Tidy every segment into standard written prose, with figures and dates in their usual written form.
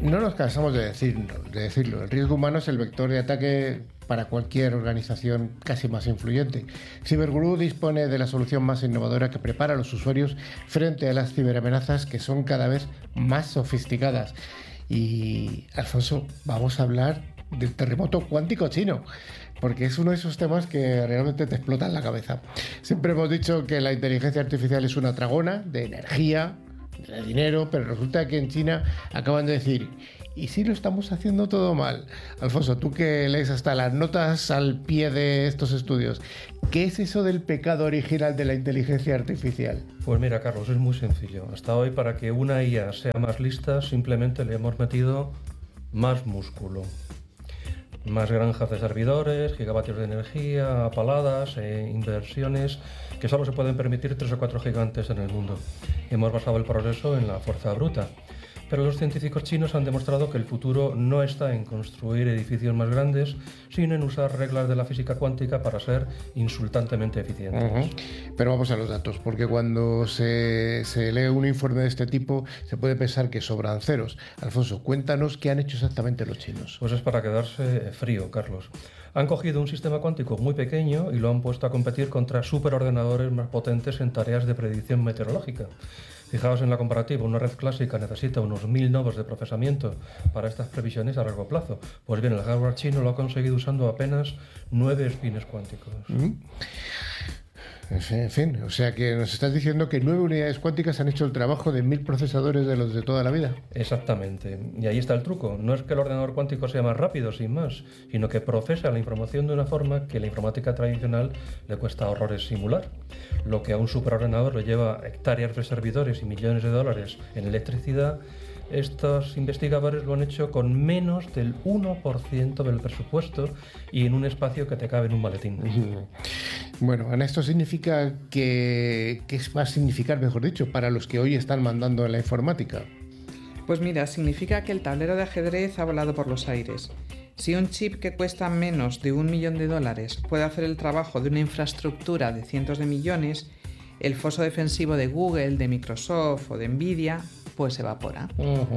No nos cansamos de decirlo. El riesgo humano es el vector de ataque para cualquier organización casi más influyente. Cyberguru dispone de la solución más innovadora que prepara a los usuarios frente a las ciberamenazas que son cada vez más sofisticadas. Y, Alfonso, vamos a hablar del terremoto cuántico chino, porque es uno de esos temas que realmente te explotan la cabeza. Siempre hemos dicho que la inteligencia artificial es una tragona de energía, de dinero, pero resulta que en China acaban de decir, ¿y si lo estamos haciendo todo mal? Alfonso, tú que lees hasta las notas al pie de estos estudios, ¿qué es eso del pecado original de la inteligencia artificial? Pues mira, Carlos, es muy sencillo. Hasta hoy, para que una IA sea más lista, simplemente le hemos metido más músculo. Más granjas de servidores, gigavatios de energía, paladas, inversiones que solo se pueden permitir 3 o 4 gigantes en el mundo. Hemos basado el progreso en la fuerza bruta. Pero los científicos chinos han demostrado que el futuro no está en construir edificios más grandes, sino en usar reglas de la física cuántica para ser insultantemente eficientes. Pero vamos a los datos, porque cuando se lee un informe de este tipo se puede pensar que sobran ceros. Alfonso, cuéntanos qué han hecho exactamente los chinos. Pues es para quedarse frío, Carlos. Han cogido un sistema cuántico muy pequeño y lo han puesto a competir contra superordenadores más potentes en tareas de predicción meteorológica. Fijaos en la comparativa, una red clásica necesita unos 1000 nodos de procesamiento para estas previsiones a largo plazo. Pues bien, el hardware chino lo ha conseguido usando apenas 9 espines cuánticos. En fin, o sea que nos estás diciendo que 9 unidades cuánticas han hecho el trabajo de 1000 procesadores de los de toda la vida. Exactamente. Y ahí está el truco. No es que el ordenador cuántico sea más rápido, sin más, sino que procesa la información de una forma que la informática tradicional le cuesta horrores simular. Lo que a un superordenador le lleva hectáreas de servidores y millones de dólares en electricidad, estos investigadores lo han hecho con menos del 1% del presupuesto y en un espacio que te cabe en un maletín. Bueno, Ana, esto significa ¿qué va a significar, mejor dicho, para los que hoy están mandando en la informática? Pues mira, significa que el tablero de ajedrez ha volado por los aires. Si un chip que cuesta menos de $1 millón puede hacer el trabajo de una infraestructura de cientos de millones, el foso defensivo de Google, de Microsoft o de Nvidia pues se evapora.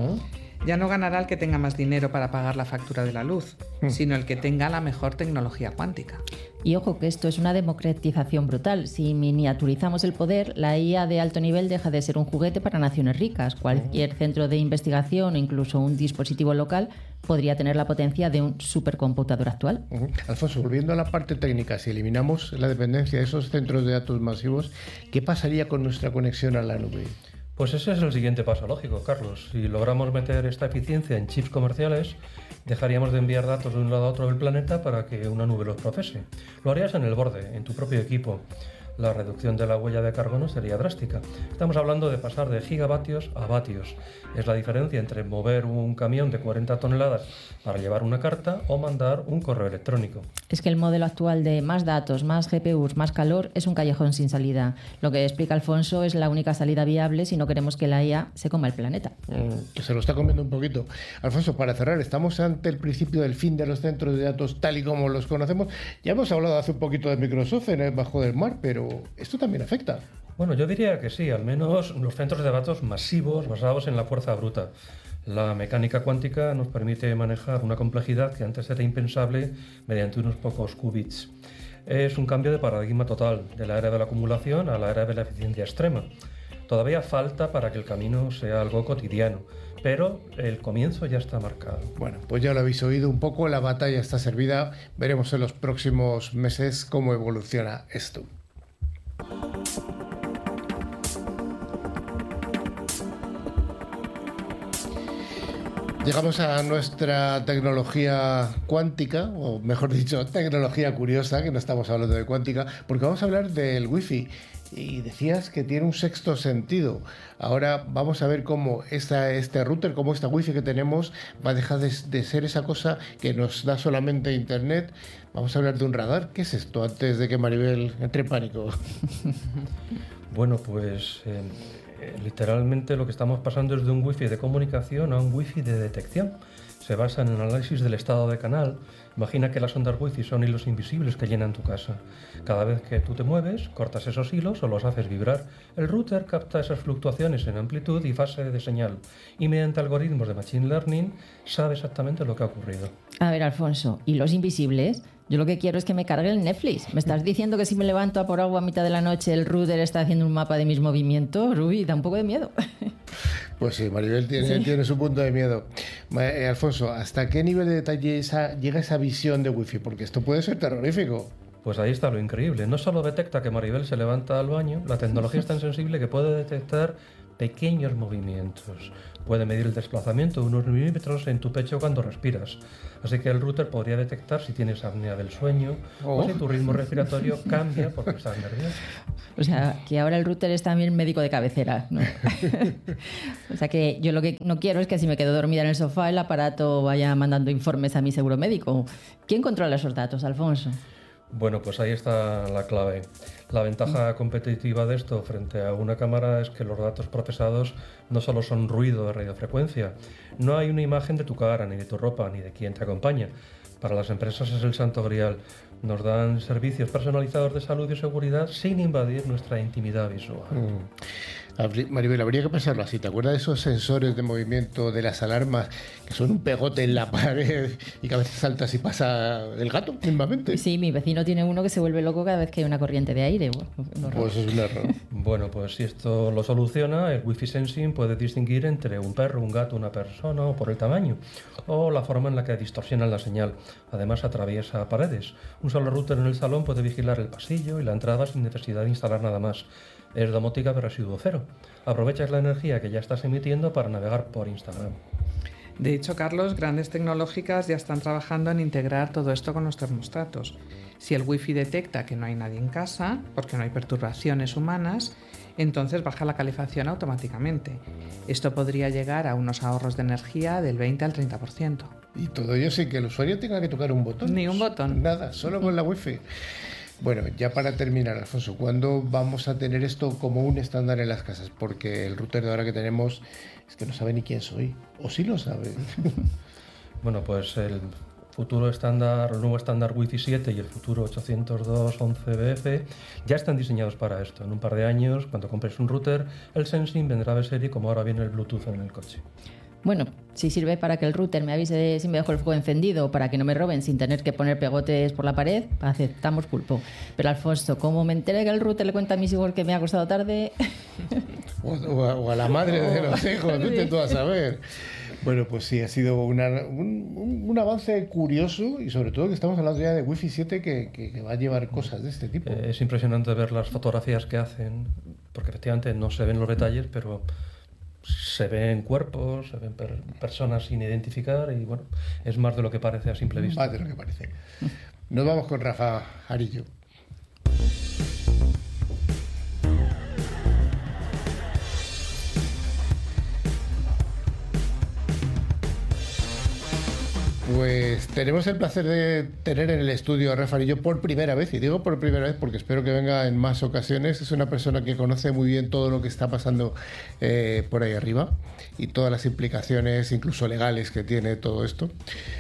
Ya no ganará el que tenga más dinero para pagar la factura de la luz, sino el que tenga la mejor tecnología cuántica. Y ojo que esto es una democratización brutal. Si miniaturizamos el poder, la IA de alto nivel deja de ser un juguete para naciones ricas. Cualquier centro de investigación o incluso un dispositivo local podría tener la potencia de un supercomputador actual. Alfonso, volviendo a la parte técnica, si eliminamos la dependencia de esos centros de datos masivos, ¿qué pasaría con nuestra conexión a la nube? Pues ese es el siguiente paso lógico, Carlos. Si logramos meter esta eficiencia en chips comerciales, dejaríamos de enviar datos de un lado a otro del planeta para que una nube los procese. Lo harías en el borde, en tu propio equipo. La reducción de la huella de carbono sería drástica. Estamos hablando de pasar de gigavatios a vatios. Es la diferencia entre mover un camión de 40 toneladas para llevar una carta o mandar un correo electrónico. Es que el modelo actual de más datos, más GPUs, más calor es un callejón sin salida. Lo que explica Alfonso es la única salida viable si no queremos que la IA se coma el planeta. Que se lo está comiendo un poquito. Alfonso, para cerrar, estamos ante el principio del fin de los centros de datos tal y como los conocemos. Ya hemos hablado hace un poquito de Microsoft en el Bajo del Mar, pero esto también afecta. Bueno, yo diría que sí, al menos los centros de datos masivos basados en la fuerza bruta. La mecánica cuántica nos permite manejar una complejidad que antes era impensable mediante unos pocos qubits. Es un cambio de paradigma total, de la era de la acumulación a la era de la eficiencia extrema. Todavía falta para que el camino sea algo cotidiano, pero el comienzo ya está marcado. Bueno, pues ya lo habéis oído un poco, la batalla está servida. Veremos en los próximos meses cómo evoluciona esto. Llegamos a nuestra tecnología cuántica, o mejor dicho, tecnología curiosa, que no estamos hablando de cuántica, porque vamos a hablar del Wi-Fi. Y decías que tiene un sexto sentido. Ahora vamos a ver cómo este router, cómo esta Wi-Fi que tenemos, va a dejar de ser esa cosa que nos da solamente Internet. Vamos a hablar de un radar. ¿Qué es esto? Antes de que Maribel entre en pánico. Bueno, pues literalmente lo que estamos pasando es de un wifi de comunicación a un wifi de detección. se basa en el análisis del estado de canal. Imagina que las ondas wifi son hilos invisibles que llenan tu casa. Cada vez que tú te mueves, cortas esos hilos o los haces vibrar. El router capta esas fluctuaciones en amplitud y fase de señal y mediante algoritmos de Machine Learning sabe exactamente lo que ha ocurrido. A ver, Alfonso, ¿y los invisibles? Yo lo que quiero es que me cargue el Netflix. ¿Me estás diciendo que si me levanto a por agua a mitad de la noche el router está haciendo un mapa de mis movimientos? Uy, da un poco de miedo. Pues sí, Maribel tiene su punto de miedo. Alfonso, ¿hasta qué nivel de detalle llega esa visión de Wi-Fi? Porque esto puede ser terrorífico. Pues ahí está lo increíble. No solo detecta que Maribel se levanta al baño, la tecnología es tan sensible que puede detectar pequeños movimientos. Puede medir el desplazamiento de unos milímetros en tu pecho cuando respiras. Así que el router podría detectar si tienes apnea del sueño o si tu ritmo respiratorio cambia porque estás nervioso. O sea, que ahora el router es también médico de cabecera, ¿no? O sea, que yo lo que no quiero es que si me quedo dormida en el sofá el aparato vaya mandando informes a mi seguro médico. ¿Quién controla esos datos, Alfonso? Bueno, pues ahí está la clave. La ventaja competitiva de esto frente a una cámara es que los datos procesados no solo son ruido de radiofrecuencia, no hay una imagen de tu cara, ni de tu ropa, ni de quien te acompaña. Para las empresas es el santo grial. Nos dan servicios personalizados de salud y seguridad sin invadir nuestra intimidad visual. Maribel, habría que pensarlo así. ¿Te acuerdas de esos sensores de movimiento de las alarmas que son un pegote en la pared y que a veces saltas y pasa el gato mismamente? Sí, mi vecino tiene uno que se vuelve loco cada vez que hay una corriente de aire. Pues es un error. Bueno, pues si esto lo soluciona, el Wi-Fi Sensing puede distinguir entre un perro, un gato, una persona o por el tamaño o la forma en la que distorsionan la señal. Además atraviesa paredes. Un solo router en el salón puede vigilar el pasillo y la entrada sin necesidad de instalar nada más. Es domótica de residuo cero. Aprovechas la energía que ya estás emitiendo para navegar por Instagram. De hecho, Carlos, grandes tecnológicas ya están trabajando en integrar todo esto con los termostatos. Si el wifi detecta que no hay nadie en casa, porque no hay perturbaciones humanas, entonces baja la calefacción automáticamente. Esto podría llegar a unos ahorros de energía del 20 al 30%. Y todo ello sin que el usuario tenga que tocar un botón. Ni un botón. Nada, solo con la wifi. Bueno, ya para terminar, Alfonso, ¿cuándo vamos a tener esto como un estándar en las casas? Porque el router de ahora que tenemos es que no sabe ni quién soy. O sí lo sabe. Bueno, pues el futuro estándar, el nuevo estándar Wi-Fi 7 y el futuro 802.11bf ya están diseñados para esto. En un par de años, cuando compres un router, el Sensing vendrá de serie como ahora viene el Bluetooth en el coche. Bueno, si sirve para que el router me avise si me dejo el fuego encendido o para que no me roben sin tener que poner pegotes por la pared, aceptamos pulpo. Pero Alfonso, como me enteré que el router le cuenta a mis hijos que me ha acostado tarde... o a la madre de los hijos, vete tú a saber. Bueno, pues sí, ha sido un avance curioso y sobre todo que estamos hablando ya de Wi-Fi 7 que va a llevar cosas de este tipo. Es impresionante ver las fotografías que hacen, porque efectivamente no se ven los detalles, pero... se ven cuerpos, se ven personas sin identificar y bueno, es más de lo que parece a simple vista. Más de lo que parece. Nos vamos con Rafa Arillo. Pues tenemos el placer de tener en el estudio a Rafa Arillo por primera vez, y digo por primera vez porque espero que venga en más ocasiones. Es una persona que conoce muy bien todo lo que está pasando por ahí arriba y todas las implicaciones, incluso legales, que tiene todo esto.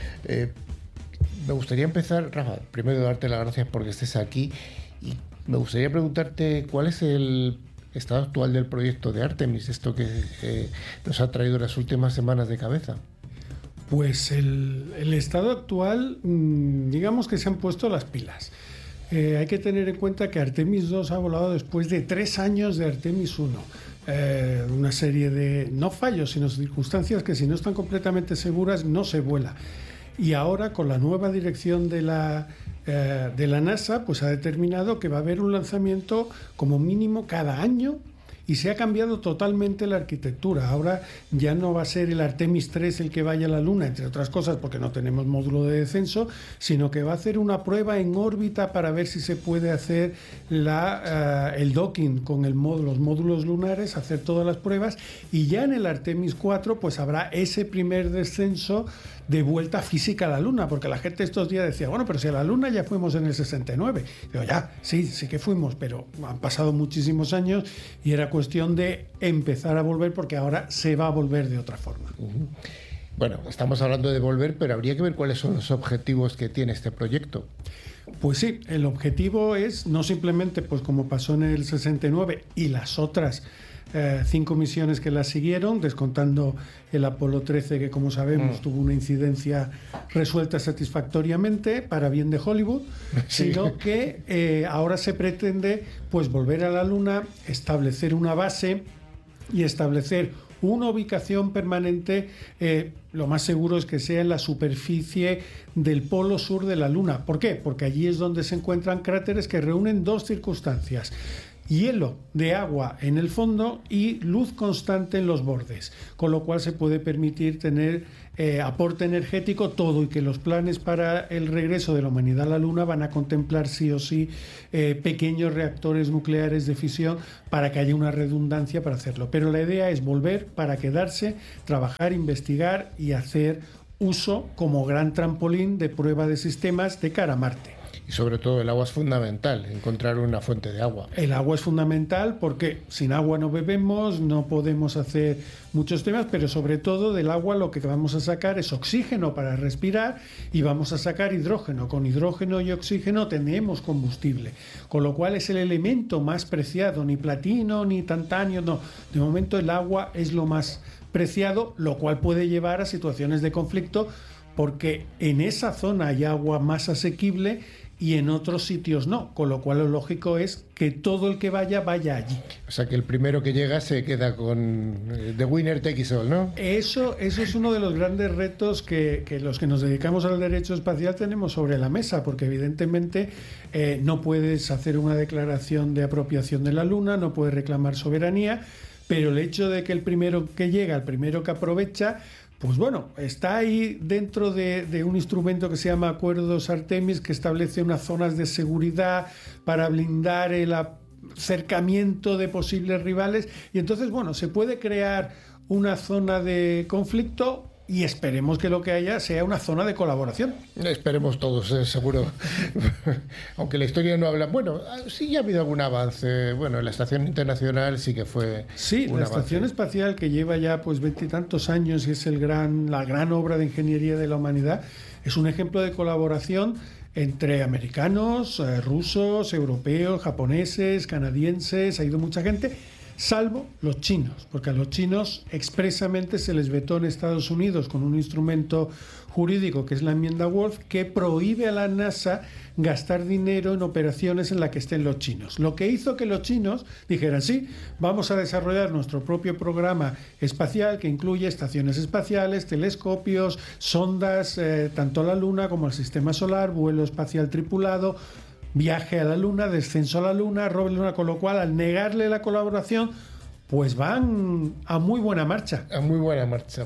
Me gustaría empezar, Rafa, primero darte las gracias porque estés aquí y me gustaría preguntarte cuál es el estado actual del proyecto de Artemis, esto que nos ha traído las últimas semanas de cabeza. Pues el estado actual, digamos que se han puesto las pilas. Hay que tener en cuenta que Artemis 2 ha volado después de 3 años de Artemis 1. Una serie de, no fallos, sino circunstancias que si no están completamente seguras no se vuela. Y ahora con la nueva dirección de la NASA, pues ha determinado que va a haber un lanzamiento como mínimo cada año. Y se ha cambiado totalmente la arquitectura. Ahora ya no va a ser el Artemis 3 el que vaya a la Luna, entre otras cosas porque no tenemos módulo de descenso, sino que va a hacer una prueba en órbita para ver si se puede hacer el docking con los módulos lunares, hacer todas las pruebas, y ya en el Artemis 4 pues habrá ese primer descenso de vuelta física a la Luna, porque la gente estos días decía, bueno, pero si a la Luna ya fuimos en el 69. Digo, ya, sí que fuimos, pero han pasado muchísimos años y era cuestión de empezar a volver porque ahora se va a volver de otra forma. Bueno, estamos hablando de volver, pero habría que ver cuáles son los objetivos que tiene este proyecto. Pues sí, el objetivo es no simplemente, pues como pasó en el 69 y las otras 5 misiones que la siguieron, descontando el Apolo 13, que como sabemos tuvo una incidencia resuelta satisfactoriamente para bien de Hollywood, sí. Sino que ahora se pretende pues volver a la Luna, establecer una base y establecer una ubicación permanente. Lo más seguro es que sea en la superficie del polo sur de la Luna. ¿Por qué? Porque allí es donde se encuentran cráteres que reúnen dos circunstancias: hielo de agua en el fondo y luz constante en los bordes, con lo cual se puede permitir tener aporte energético todo, y que los planes para el regreso de la humanidad a la Luna van a contemplar sí o sí pequeños reactores nucleares de fisión para que haya una redundancia para hacerlo. Pero la idea es volver para quedarse, trabajar, investigar y hacer uso como gran trampolín de prueba de sistemas de cara a Marte. Y sobre todo el agua es fundamental, encontrar una fuente de agua. El agua es fundamental porque sin agua no bebemos, no podemos hacer muchos temas, pero sobre todo del agua lo que vamos a sacar es oxígeno para respirar y vamos a sacar hidrógeno. Con hidrógeno y oxígeno tenemos combustible, con lo cual es el elemento más preciado, ni platino ni tantalio, no. De momento el agua es lo más preciado, lo cual puede llevar a situaciones de conflicto porque en esa zona hay agua más asequible y en otros sitios no, con lo cual lo lógico es que todo el que vaya allí. O sea que el primero que llega se queda con the winner take it all, ¿no? Eso es uno de los grandes retos que los que nos dedicamos al derecho espacial tenemos sobre la mesa, porque evidentemente no puedes hacer una declaración de apropiación de la Luna, no puedes reclamar soberanía, pero el hecho de que el primero que llega, el primero que aprovecha, pues bueno, está ahí dentro de un instrumento que se llama Acuerdos Artemis, que establece unas zonas de seguridad para blindar el acercamiento de posibles rivales. Y entonces, bueno, se puede crear una zona de conflicto y esperemos que lo que haya sea una zona de colaboración. Esperemos todos, seguro. Aunque la historia no habla... Bueno, sí ha habido algún avance. Bueno, la Estación Internacional sí que fue... Sí, la Estación Espacial, que lleva ya pues 20 y tantos años y es la gran obra de ingeniería de la humanidad, es un ejemplo de colaboración entre americanos, rusos, europeos, japoneses, canadienses. Ha ido mucha gente, salvo los chinos, porque a los chinos expresamente se les vetó en Estados Unidos con un instrumento jurídico que es la enmienda Wolf, que prohíbe a la NASA gastar dinero en operaciones en las que estén los chinos. Lo que hizo que los chinos dijeran: sí, vamos a desarrollar nuestro propio programa espacial que incluye estaciones espaciales, telescopios, sondas, tanto a la Luna como al sistema solar, vuelo espacial tripulado, viaje a la Luna, descenso a la Luna, robo a la Luna, con lo cual al negarle la colaboración, pues van a muy buena marcha. A muy buena marcha.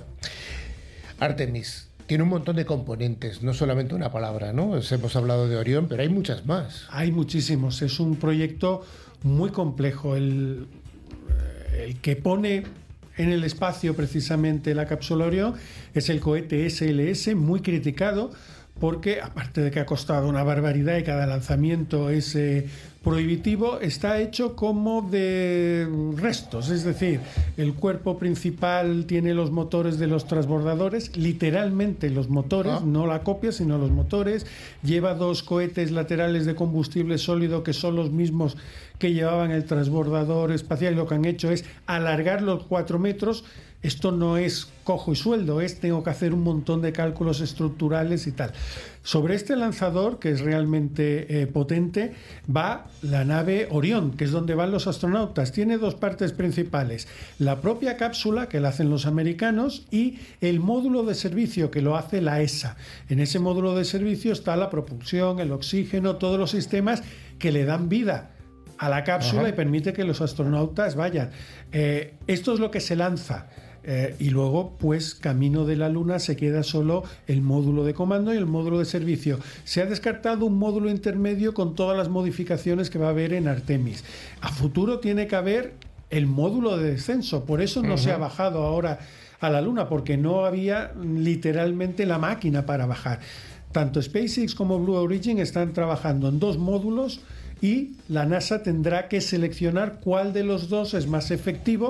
Artemis tiene un montón de componentes, no solamente una palabra, ¿no? Hemos hablado de Orión, pero hay muchas más. Hay muchísimos, es un proyecto muy complejo. El que pone en el espacio precisamente la cápsula Orión es el cohete SLS, muy criticado, porque aparte de que ha costado una barbaridad y cada lanzamiento es prohibitivo, está hecho como de restos, es decir, el cuerpo principal tiene los motores de los transbordadores, literalmente los motores, no la copia, sino los motores, lleva 2 cohetes laterales de combustible sólido que son los mismos que llevaban el transbordador espacial, y lo que han hecho es alargar los 4 metros. Esto no es cojo y sueldo, tengo que hacer un montón de cálculos estructurales y tal. Sobre este lanzador, que es realmente potente, va la nave Orión, que es donde van los astronautas. Tiene 2 partes principales: la propia cápsula, que la hacen los americanos, y el módulo de servicio, que lo hace la ESA. En ese módulo de servicio está la propulsión, el oxígeno, todos los sistemas que le dan vida a la cápsula y permite que los astronautas vayan. Esto es lo que se lanza. Y luego, pues, camino de la Luna se queda solo el módulo de comando y el módulo de servicio. Se ha descartado un módulo intermedio con todas las modificaciones que va a haber en Artemis. A futuro tiene que haber el módulo de descenso, por eso no se ha bajado ahora a la Luna, porque no había literalmente la máquina para bajar. Tanto SpaceX como Blue Origin están trabajando en 2 módulos y la NASA tendrá que seleccionar cuál de los 2 es más efectivo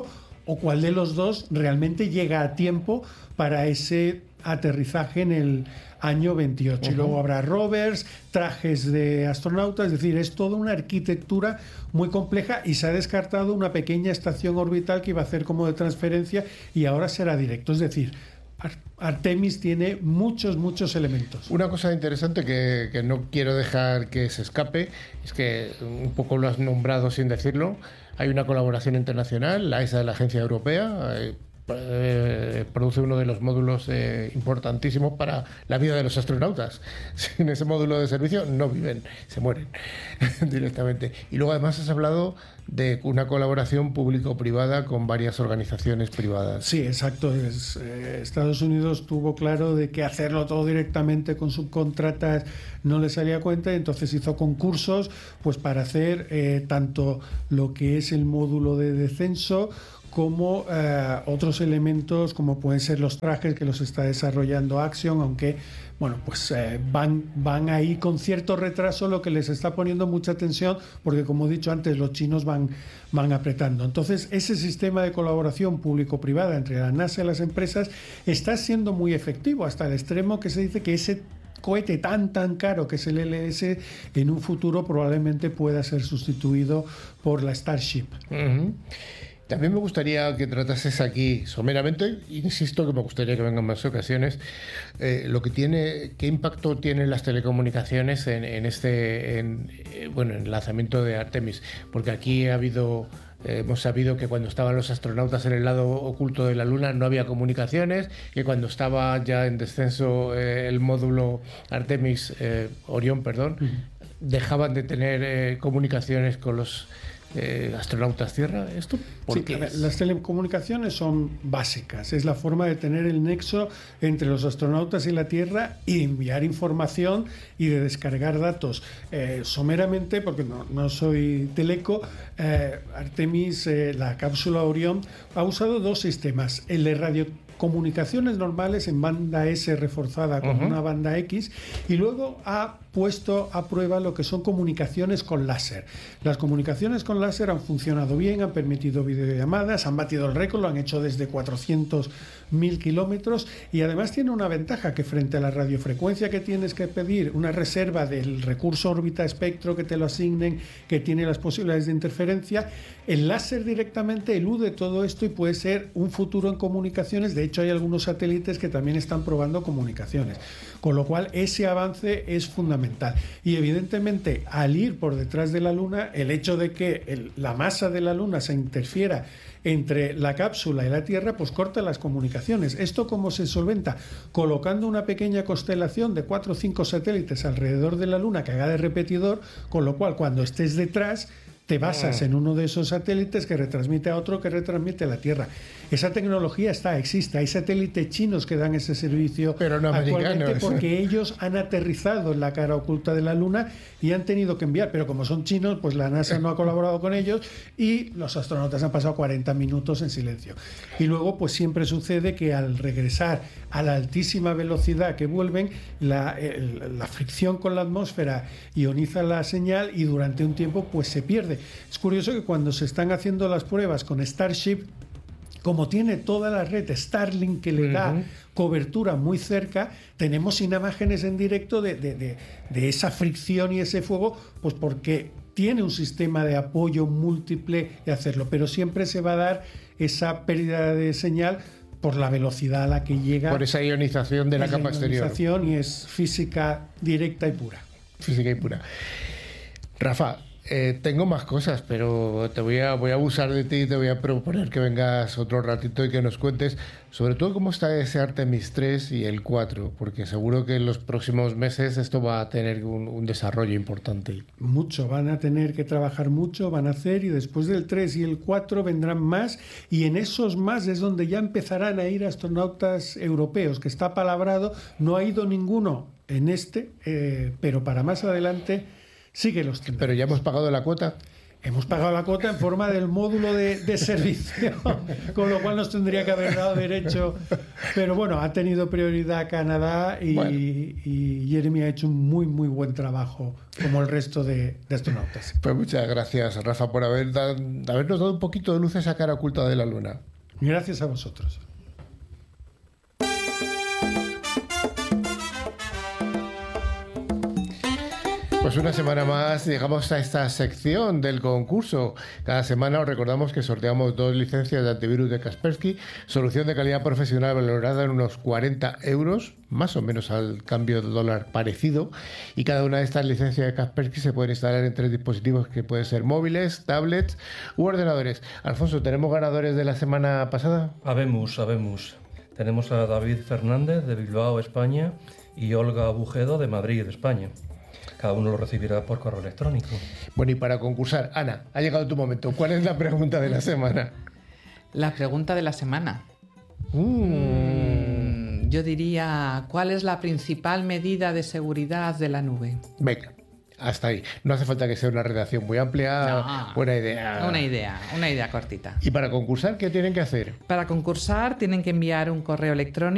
o cuál de los dos realmente llega a tiempo para ese aterrizaje en el año 28. Y luego habrá rovers, trajes de astronautas, es decir, es toda una arquitectura muy compleja y se ha descartado una pequeña estación orbital que iba a hacer como de transferencia y ahora será directo. Es decir, Artemis tiene muchos elementos. Una cosa interesante que no quiero dejar que se escape es que un poco lo has nombrado sin decirlo. Hay una colaboración internacional, la ESA de la Agencia Europea, produce uno de los módulos importantísimos para la vida de los astronautas. Sin ese módulo de servicio no viven, se mueren directamente. Y luego además has hablado de una colaboración público-privada con varias organizaciones privadas. Sí, exacto. Estados Unidos tuvo claro de que hacerlo todo directamente con subcontratas no le salía a cuenta, y entonces hizo concursos pues para hacer tanto lo que es el módulo de descenso como otros elementos como pueden ser los trajes que los está desarrollando Axiom, aunque bueno, pues van ahí con cierto retraso, lo que les está poniendo mucha tensión porque, como he dicho antes, los chinos van apretando. Entonces, ese sistema de colaboración público-privada entre la NASA y las empresas está siendo muy efectivo, hasta el extremo que se dice que ese cohete tan caro que es el LS en un futuro probablemente pueda ser sustituido por la Starship. También me gustaría que tratases aquí someramente, insisto que me gustaría que vengan más ocasiones, qué impacto tienen las telecomunicaciones en el lanzamiento de Artemis, porque aquí hemos sabido que cuando estaban los astronautas en el lado oculto de la Luna no había comunicaciones, que cuando estaba ya en descenso el módulo Artemis, Orión, dejaban de tener comunicaciones con los astronautas Tierra. ¿Esto por qué? Las telecomunicaciones son básicas, es la forma de tener el nexo entre los astronautas y la Tierra y enviar información y de descargar datos. Someramente, porque no soy teleco, Artemis, la cápsula Orión, ha usado dos sistemas, el de radiocomunicaciones normales en banda S reforzada con una banda X, y luego ha puesto a prueba lo que son comunicaciones con láser. Las comunicaciones con láser han funcionado bien, han permitido videollamadas, han batido el récord, lo han hecho desde 400.000 kilómetros, y además tiene una ventaja, que frente a la radiofrecuencia que tienes que pedir una reserva del recurso órbita-espectro, que te lo asignen, que tiene las posibilidades de interferencia, el láser directamente elude todo esto y puede ser un futuro en comunicaciones. De hecho, hay algunos satélites que también están probando comunicaciones, con lo cual ese avance es fundamental. Y evidentemente, al ir por detrás de la Luna, el hecho de que la masa de la Luna se interfiera entre la cápsula y la Tierra, pues corta las comunicaciones. ¿Esto cómo se solventa? Colocando una pequeña constelación de 4 o 5 satélites alrededor de la Luna que haga de repetidor, con lo cual cuando estés detrás te basas en uno de esos satélites que retransmite a otro que retransmite a la Tierra. Esa tecnología existe. Hay satélites chinos que dan ese servicio, pero no americanos, porque ellos han aterrizado en la cara oculta de la Luna y han tenido que enviar, pero como son chinos, pues la NASA no ha colaborado con ellos y los astronautas han pasado 40 minutos en silencio. Y luego pues siempre sucede que al regresar a la altísima velocidad que vuelven, la fricción con la atmósfera ioniza la señal y durante un tiempo pues se pierde. Es curioso que cuando se están haciendo las pruebas con Starship, como tiene toda la red Starlink que le da cobertura muy cerca, tenemos imágenes en directo de esa fricción y ese fuego, pues porque tiene un sistema de apoyo múltiple de hacerlo, pero siempre se va a dar esa pérdida de señal por la velocidad a la que llega. Por esa ionización de la capa exterior. Y es física directa y pura. Física y pura. Rafa, tengo más cosas, pero voy a abusar de ti y te voy a proponer que vengas otro ratito y que nos cuentes sobre todo cómo está ese Artemis 3 y el 4, porque seguro que en los próximos meses esto va a tener un desarrollo importante. Mucho, van a tener que trabajar mucho, van a hacer, y después del 3 y el 4 vendrán más, y en esos más es donde ya empezarán a ir astronautas europeos, que está palabrado, no ha ido ninguno en pero para más adelante sigue los tiempos. Pero ya hemos pagado la cuota. Hemos pagado la cuota en forma del módulo de servicio, con lo cual nos tendría que haber dado derecho. Pero bueno, ha tenido prioridad Canadá y Jeremy ha hecho un muy buen trabajo, como el resto de astronautas. Pues muchas gracias, Rafa, por habernos dado un poquito de luz a esa cara oculta de la Luna. Gracias a vosotros. Pues una semana más llegamos a esta sección del concurso. Cada semana os recordamos que sorteamos 2 licencias de antivirus de Kaspersky, solución de calidad profesional valorada en unos 40 euros, más o menos al cambio de dólar parecido. Y cada una de estas licencias de Kaspersky se puede instalar en 3 dispositivos que pueden ser móviles, tablets u ordenadores. Alfonso, ¿tenemos ganadores de la semana pasada? Habemos. Tenemos a David Fernández de Bilbao, España, y Olga Bujedo de Madrid, España. Cada uno lo recibirá por correo electrónico. Bueno, y para concursar, Ana, ha llegado tu momento. ¿Cuál es la pregunta de la semana? La pregunta de la semana. Yo diría, ¿cuál es la principal medida de seguridad de la nube? Venga, hasta ahí. No hace falta que sea una redacción muy amplia. No, buena idea. Una idea cortita. ¿Y para concursar qué tienen que hacer? Para concursar tienen que enviar un correo electrónico